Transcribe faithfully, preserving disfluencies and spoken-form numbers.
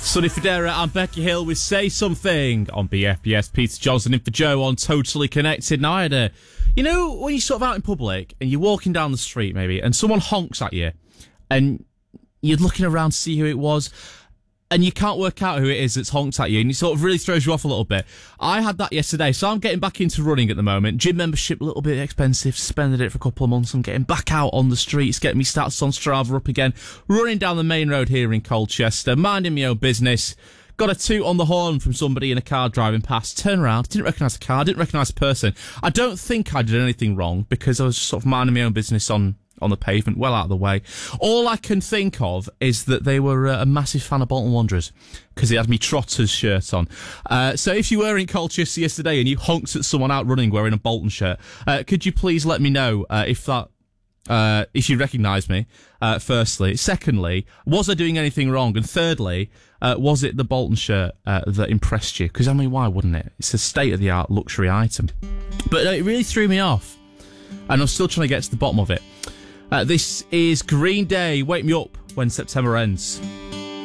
Sonny Federa and Becky Hill with Say Something on B F B S. Peter Johnson in for Joe on Totally Connected. Now I had a... You know, when you're sort of out in public and you're walking down the street maybe and someone honks at you and you're looking around to see who it was and you can't work out who it is that's honked at you and it sort of really throws you off a little bit. I had that yesterday, so I'm getting back into running at the moment. Gym membership, a little bit expensive, suspended it for a couple of months. I'm getting back out on the streets, getting me stats on Strava up again, running down the main road here in Colchester, minding my own business. Got a toot on the horn from somebody in a car driving past. Turn around, didn't recognise the car, didn't recognise the person. I don't think I did anything wrong because I was just sort of minding my own business on on the pavement, well out of the way. All I can think of is that they were uh, a massive fan of Bolton Wanderers because he had me Trotters shirt on. Uh, so if you were in Colchester yesterday and you honked at someone out running wearing a Bolton shirt, uh, could you please let me know uh, if that uh, if you recognise me, uh, firstly. Secondly, was I doing anything wrong? And thirdly, uh, was it the Bolton shirt uh, that impressed you? Because, I mean, why wouldn't it? It's a state-of-the-art luxury item. But uh, it really threw me off. And I'm still trying to get to the bottom of it. Uh, this is Green Day, Wake Me Up When September Ends.